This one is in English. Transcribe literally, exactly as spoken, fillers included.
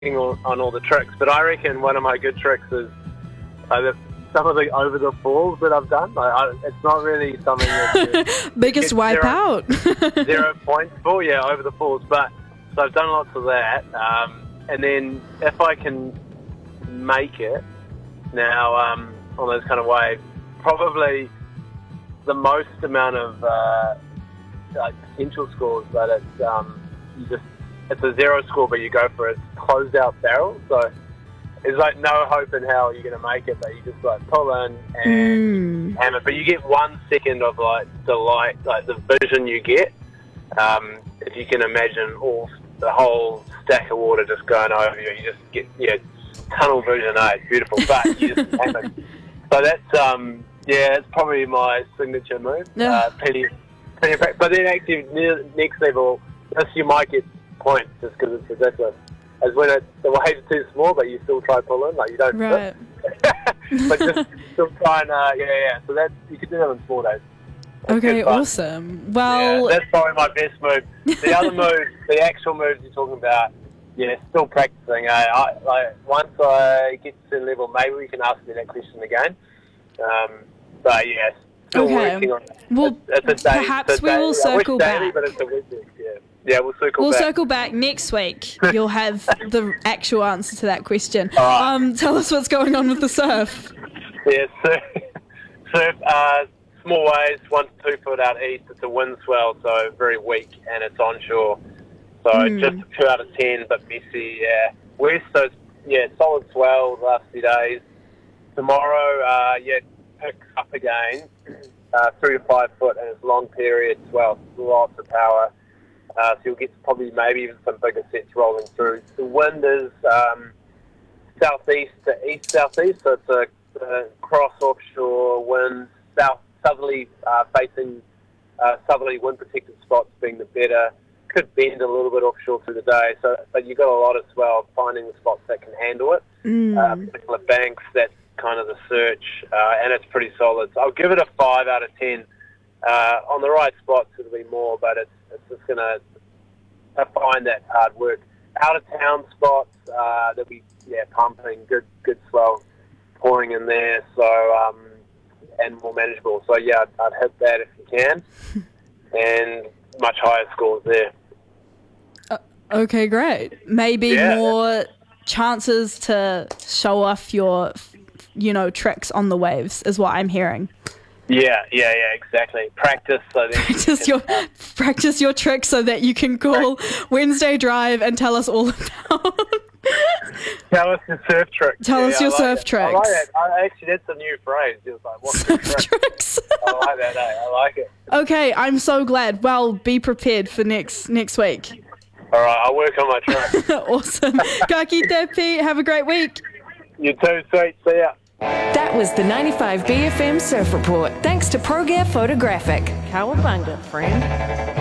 on, on all the tricks, but I reckon one of my good tricks is uh, the, some of the over the falls that I've done. Like, I, it's not really something that biggest wipe zero, out. zero points for, yeah, over the falls. But so I've done lots of that, um, and then if I can make it now um, on those kind of waves, probably the most amount of uh, like potential scores, but it's um, you just it's a zero score, but you go for it. It's closed out barrel, so there's like no hope in hell you're going to make it, but you just like pull in and Mm. hammer. But you get one second of like delight, like the vision you get. Um, if you can imagine all the whole stack of water just going over you, you just get yeah tunnel vision. Eh? It's beautiful, but you just hammer. So that's um yeah, it's probably my signature move. Yeah. Uh, plenty, plenty of practice. But then actually near, next level, this you might get points just because it's ridiculous. As when it, the waves are too small, but you still try pulling, like you don't. Right. But just still try and uh, yeah, yeah. So that you can do that on small days. That's Okay, good fun. awesome. Well, Yeah, that's probably my best move. The other move, the actual moves you're talking about, yeah, still practicing. Eh? I, like once I get to a level, maybe we can ask me that question again. Um, but yeah, still Okay. working on it. Well, it's, it's a day, perhaps it's a we day, will I wish circle daily, back. But it's a week, yeah. Yeah, we'll circle We'll back. circle back next week. You'll have the actual answer to that question. All right. Um, tell us what's going on with the surf. Yeah, surf, surf uh, small waves, one to two foot out east. It's a wind swell, so very weak, and it's onshore. So Mm. just a two out of ten, but messy. Yeah, west, so it's, yeah, solid swell the last few days. Tomorrow, uh, yeah, picks up again, uh, three to five foot, and it's long period swell, lots of power. Uh, so you'll get probably maybe even some bigger sets rolling through. The wind is um, southeast to east southeast, so it's a, a cross offshore wind, south southerly uh, facing uh, southerly wind protected spots being the better. Could bend a little bit offshore through the day, so but you've got a lot of swell finding the spots that can handle it. Mm. Uh, particular banks, that's kind of the search, uh, and it's pretty solid. So I'll give it a five out of ten. Uh, on the right spots, it'll be more, but it's it's just going to find that hard work. Out of town spots, uh, there'll be yeah pumping, good good swell pouring in there, so um, and more manageable. So yeah, I'd, I'd hit that if you can, and much higher scores there. Uh, okay, great. Maybe Yeah. more chances to show off your, you know, tricks on the waves is what I'm hearing. Yeah, yeah, yeah, exactly. Practice so then Practice your practice your tricks so that you can call Wednesday Drive and tell us all about. tell us your surf tricks. Tell Yeah, us I your like surf it. tricks. I like that. I, actually, that's a new phrase. It was like, what's the Surf trick? tricks. I like that. Eh? I like it. Okay, I'm so glad. Well, be prepared for next next week. All right, I'll work on my trick. Awesome. Ka kite, Pete. Have a great week. You too, sweet. See ya. That was the ninety-five B F M Surf Report. Thanks to ProGear Photographic. Cowabunga, friend.